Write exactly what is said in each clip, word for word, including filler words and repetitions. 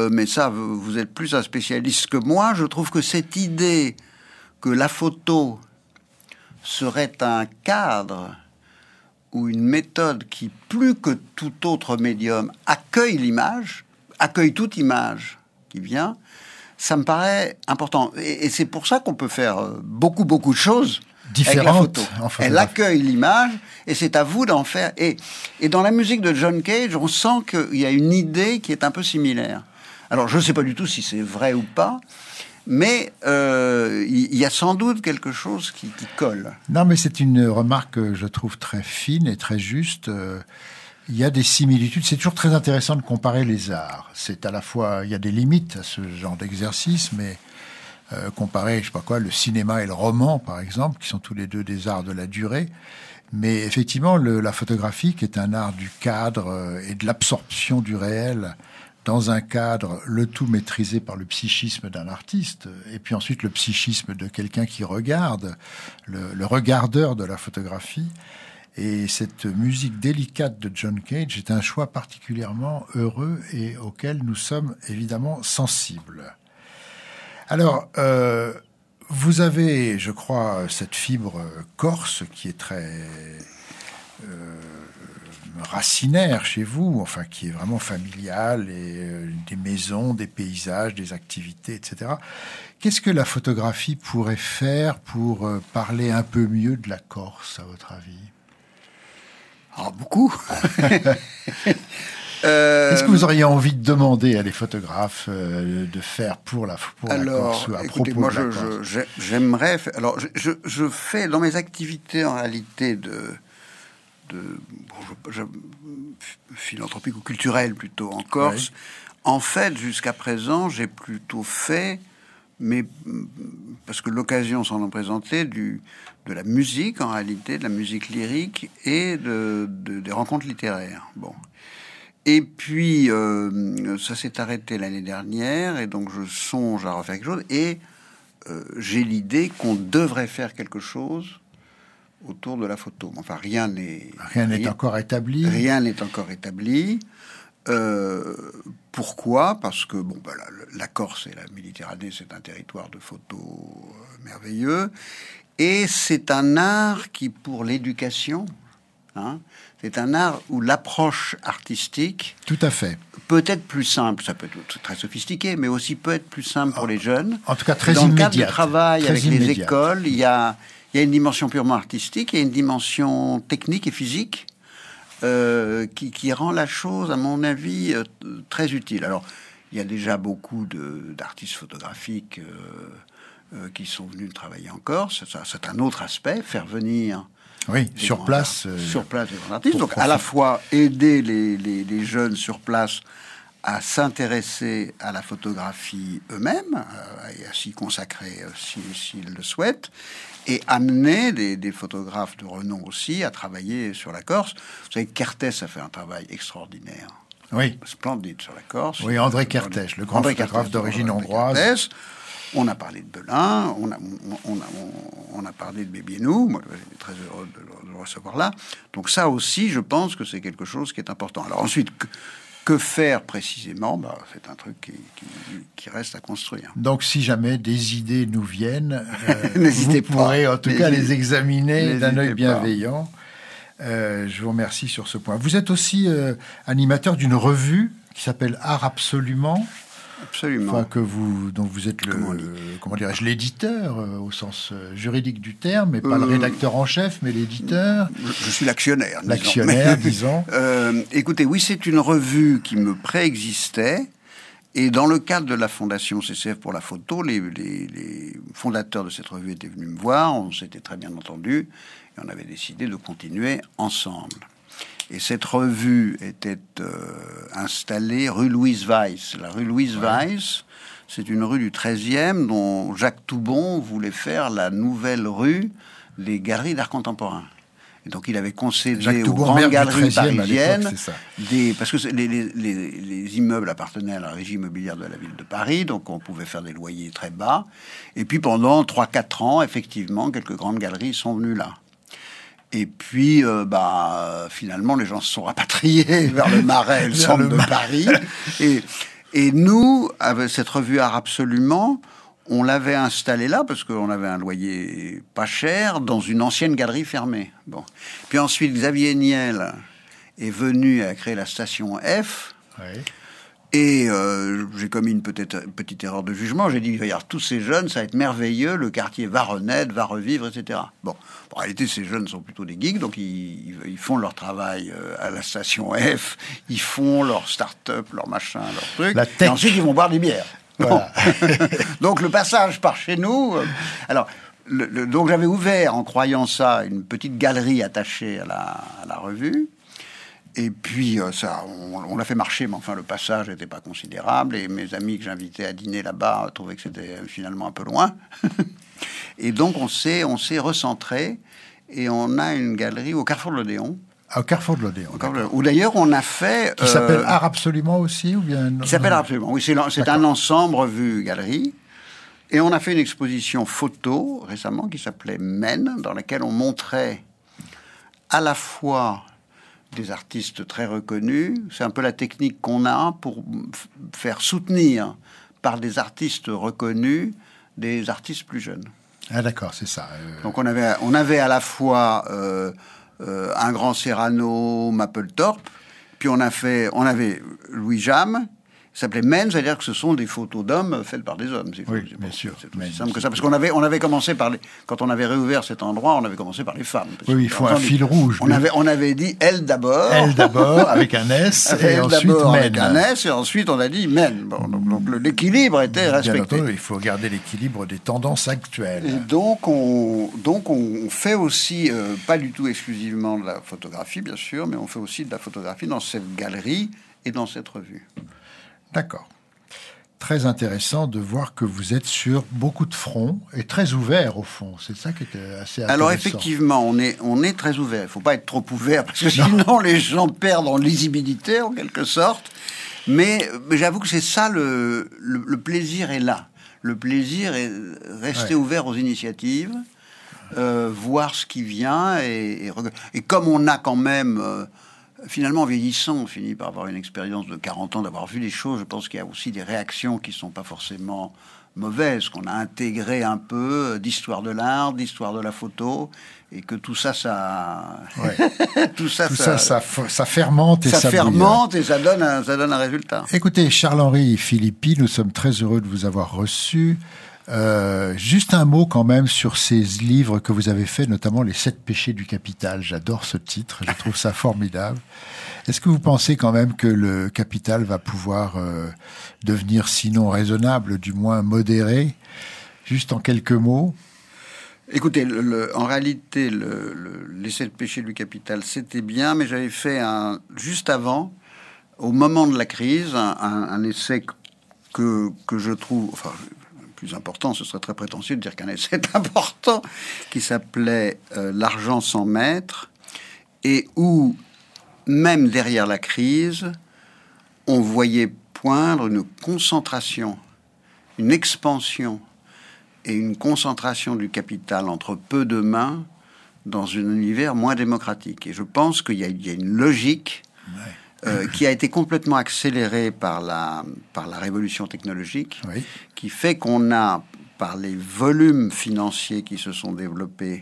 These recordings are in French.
euh, mais ça, vous, vous êtes plus un spécialiste que moi, je trouve que cette idée que la photo serait un cadre ou une méthode qui, plus que tout autre médium, accueille l'image, accueille toute image qui vient, ça me paraît important. Et, et c'est pour ça qu'on peut faire beaucoup, beaucoup de choses différentes avec la photo. Elle accueille l'image et c'est à vous d'en faire. Et, et dans la musique de John Cage, on sent qu'il y a une idée qui est un peu similaire. Alors, je ne sais pas du tout si c'est vrai ou pas, mais euh, il y a sans doute quelque chose qui, qui colle. Non, mais c'est une remarque que je trouve très fine et très juste. Euh, il y a des similitudes. C'est toujours très intéressant de comparer les arts. C'est à la fois, il y a des limites à ce genre d'exercice, mais euh, comparer, je sais pas quoi, le cinéma et le roman, par exemple, qui sont tous les deux des arts de la durée. Mais effectivement, le, la photographie, qui est un art du cadre euh, et de l'absorption du réel, dans un cadre, le tout maîtrisé par le psychisme d'un artiste, et puis ensuite le psychisme de quelqu'un qui regarde, le, le regardeur de la photographie. Et cette musique délicate de John Cage est un choix particulièrement heureux et auquel nous sommes évidemment sensibles. Alors, euh, vous avez, je crois, cette fibre corse qui est très... Euh, racinaire chez vous, enfin qui est vraiment familiale, et euh, des maisons, des paysages, des activités, et cetera. Qu'est-ce que la photographie pourrait faire pour euh, parler un peu mieux de la Corse, à votre avis? Ah, beaucoup. euh... Qu'est-ce que vous auriez envie de demander à les photographes euh, de faire pour la, pour alors, la Corse, à écoutez, propos moi, de la je, Corse je, j'aimerais... Faire, alors, je, je, je fais dans mes activités, en réalité, de... de bon, je, je, philanthropique ou culturelle plutôt en Corse. Oui. En fait, jusqu'à présent, j'ai plutôt fait, mais parce que l'occasion s'en est présentée, du de la musique en réalité, de la musique lyrique et de, de des rencontres littéraires. Bon. Et puis euh, ça s'est arrêté l'année dernière, et donc je songe à refaire quelque chose. Et euh, j'ai l'idée qu'on devrait faire quelque chose autour de la photo. Enfin, rien n'est... Rien n'est encore établi. Rien n'est encore établi. Euh, pourquoi ? Parce que, bon, ben, la, la Corse et la Méditerranée, c'est un territoire de photos euh, merveilleux. Et c'est un art qui, pour l'éducation, hein, c'est un art où l'approche artistique... Tout à fait. Peut être plus simple, ça peut être très sophistiqué, mais aussi peut être plus simple pour les jeunes. En tout cas, très dans immédiat. Dans le cadre du travail très avec immédiat. les écoles, il y a... Il y a une dimension purement artistique, il y a une dimension technique et physique euh, qui, qui rend la chose, à mon avis, euh, très utile. Alors, il y a déjà beaucoup de, d'artistes photographiques euh, euh, qui sont venus travailler en Corse. Ça, c'est un autre aspect, faire venir... Oui, sur place. Euh, sur place des grands artistes. Donc, profiter. À la fois aider les, les, les jeunes sur place à s'intéresser à la photographie eux-mêmes euh, et à s'y consacrer euh, si, s'ils le souhaitent, et amener des, des photographes de renom aussi à travailler sur la Corse. Vous savez, Kertész a fait un travail extraordinaire, oui, splendide sur la Corse. Oui, André Kertész, le grand André photographe Kertész, d'origine hongroise. Kertész. On a parlé de Belin, on a, on, on a, on a parlé de Bébiénou. Moi, j'étais très heureux de le recevoir là. Donc ça aussi, je pense que c'est quelque chose qui est important. Alors ensuite... Que, Que faire précisément ? Bah, c'est un truc qui, qui, qui reste à construire. Donc, si jamais des idées nous viennent, euh, n'hésitez vous pourrez en tout N'hésitez. cas les examiner N'hésitez d'un œil pas. bienveillant. Euh, je vous remercie sur ce point. Vous êtes aussi euh, animateur d'une revue qui s'appelle Art Absolument. Absolument. Enfin, que vous, donc vous êtes le, comment, le, comment dirais-je, l'éditeur euh, au sens euh, juridique du terme, mais pas euh, le rédacteur en chef, mais l'éditeur. Je, je suis l'actionnaire. L'actionnaire, disons. disons. euh, écoutez, oui, c'est une revue qui me préexistait. Et dans le cadre de la Fondation C C F pour la photo, les, les, les fondateurs de cette revue étaient venus me voir. On s'était très bien entendus et on avait décidé de continuer ensemble. Et cette revue était euh, installée rue Louise Weiss. La rue Louise ouais. Weiss, c'est une rue du treizième dont Jacques Toubon voulait faire la nouvelle rue des galeries d'art contemporain. Et donc il avait concédé Jacques aux Toubon, grandes galeries parisiennes, des, parce que les, les, les, les immeubles appartenaient à la régie immobilière de la ville de Paris, donc on pouvait faire des loyers très bas. Et puis pendant trois quatre ans, effectivement, quelques grandes galeries sont venues là. Et puis, euh, bah, finalement, les gens se sont rapatriés vers le Marais, le centre de Paris. Et, Et nous, avec cette revue Art Absolument, on l'avait installée là parce qu'on avait un loyer pas cher dans une ancienne galerie fermée. Bon. Puis ensuite, Xavier Niel est venu à créer la station F. Oui. Et euh, j'ai commis une petite, petite erreur de jugement. J'ai dit, regarde, tous ces jeunes, ça va être merveilleux, le quartier va renaître, va revivre, et cetera. Bon, en réalité, ces jeunes sont plutôt des geeks, donc ils, ils font leur travail à la station F, ils font leur start-up, leur machin, leur truc. La tech. Et ensuite, ils vont boire des bières. Voilà. Bon. Donc le passage par chez nous... Euh, alors, le, le, donc j'avais ouvert, en croyant ça, une petite galerie attachée à la, à la revue. Et puis, euh, ça, on, on l'a fait marcher, mais enfin, le passage n'était pas considérable. Et mes amis que j'invitais à dîner là-bas trouvaient que c'était finalement un peu loin. Et donc, on s'est, on s'est recentré. Et on a une galerie au Carrefour de l'Odéon. Au Carrefour de l'Odéon. Où d'ailleurs, on a fait... Qui euh, s'appelle Art Absolument aussi ou bien... Qui s'appelle Art Absolument, oui. C'est, c'est un ensemble revue-galerie. Et on a fait une exposition photo récemment qui s'appelait Men, dans laquelle on montrait à la fois... des artistes très reconnus. C'est un peu la technique qu'on a pour f- faire soutenir par des artistes reconnus des artistes plus jeunes. Ah d'accord, c'est ça. Euh... Donc on avait, on avait à la fois euh, euh, un grand Serrano, Mapplethorpe, puis on, a fait, on avait Louis Jamme, ça s'appelait Men, c'est-à-dire que ce sont des photos d'hommes faites par des hommes. C'est, oui, c'est, bien bon, sûr. c'est aussi simple que ça. Parce qu'on avait, on avait commencé par les... Quand on avait réouvert cet endroit, on avait commencé par les femmes. Oui, il faut un fil rouge. On, mais... avait, on avait dit elle d'abord. Elle d'abord, avec un S, et ensuite Men. Avec un S, et ensuite on a dit Men. Bon, donc, donc l'équilibre était respecté. Bien entendu, il faut garder l'équilibre des tendances actuelles. Et donc on, donc on fait aussi, euh, pas du tout exclusivement de la photographie, bien sûr, mais on fait aussi de la photographie dans cette galerie et dans cette revue. D'accord. Très intéressant de voir que vous êtes sur beaucoup de fronts et très ouvert au fond. C'est ça qui était assez intéressant. Alors effectivement, on est, on est très ouvert. Il ne faut pas être trop ouvert parce que sinon non. les gens perdent en lisibilité en quelque sorte. Mais, mais j'avoue que c'est ça, le, le, le plaisir est là. Le plaisir est rester ouais. ouvert aux initiatives, euh, voir ce qui vient. Et, et, et comme on a quand même... Euh, Finalement, en vieillissant, on finit par avoir une expérience de quarante ans, d'avoir vu les choses. Je pense qu'il y a aussi des réactions qui ne sont pas forcément mauvaises, qu'on a intégré un peu d'histoire de l'art, d'histoire de la photo, et que tout ça, ça... Ouais. tout ça, tout ça, ça, ça, ça fermente et ça... Ça fermente et ça donne, un, ça donne un résultat. Écoutez, Charles-Henri Philippi, nous sommes très heureux de vous avoir reçu. Euh, juste un mot quand même sur ces livres que vous avez faits, notamment Les Sept Péchés du Capital. J'adore ce titre, je trouve ça formidable. Est-ce que vous pensez quand même que le capital va pouvoir euh, devenir, sinon raisonnable, du moins modéré? Juste en quelques mots. Écoutez, le, le, en réalité, le, le, Les Sept Péchés du Capital, c'était bien, mais j'avais fait un, juste avant, au moment de la crise, un, un, un essai que, que je trouve... Enfin, plus important, ce serait très prétentieux de dire qu'un essai est important, qui s'appelait euh, L'argent sans maître, et où, même derrière la crise, on voyait poindre une concentration, une expansion et une concentration du capital entre peu de mains dans un univers moins démocratique. Et je pense qu'il y a, il y a une logique ouais. Euh, qui a été complètement accélérée par la, par la révolution technologique, oui. qui fait qu'on a, par les volumes financiers qui se sont développés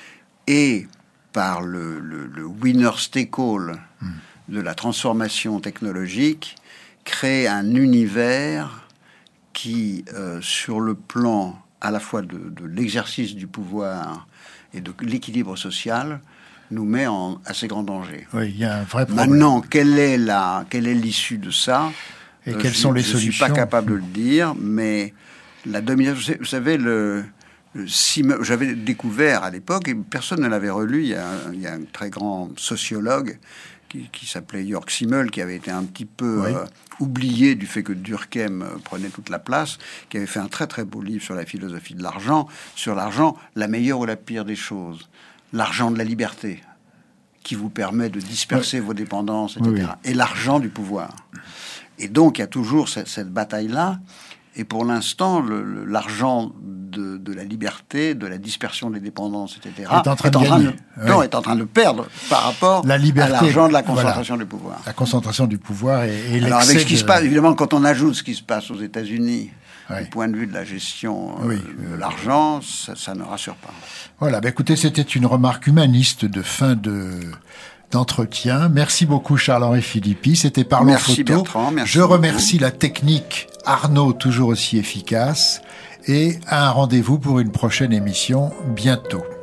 et par le, le, le winner's take all mm. de la transformation technologique, créé un univers qui, euh, sur le plan à la fois de, de l'exercice du pouvoir et de l'équilibre social, nous met en assez grand danger. Oui, il y a un vrai problème. Maintenant, quelle est la, quelle est l'issue de ça? Et euh, quelles sont les je solutions? Je suis pas capable de le dire, mais la domination... Vous savez, le, le Simmel, j'avais découvert à l'époque, et personne ne l'avait relu, il y a un, il y a un très grand sociologue qui, qui s'appelait Jörg Simmel, qui avait été un petit peu oui. euh, oublié du fait que Durkheim euh, prenait toute la place, qui avait fait un très très beau livre sur la philosophie de l'argent, sur l'argent, la meilleure ou la pire des choses. L'argent de la liberté, qui vous permet de disperser oui. vos dépendances, et cetera. Oui. Et l'argent du pouvoir. Et donc, il y a toujours cette, cette bataille-là. Et pour l'instant, le, le, l'argent de, de la liberté, de la dispersion des dépendances, et cetera, est en train, est de, en train de, oui. non, est en train de perdre par rapport la liberté, à l'argent de la concentration voilà, du pouvoir. La concentration du pouvoir et, et Alors avec ce qui de... se passe, évidemment, quand on ajoute ce qui se passe aux États-Unis, oui. du point de vue de la gestion euh, oui. de l'argent, ça, ça ne rassure pas. Voilà, bah écoutez, c'était une remarque humaniste de fin de... d'entretien. Merci beaucoup Charles-Henri Philippi. C'était Parlons merci Photo. Bertrand, merci Je beaucoup. remercie la technique Arnaud, toujours aussi efficace. Et un rendez-vous pour une prochaine émission bientôt.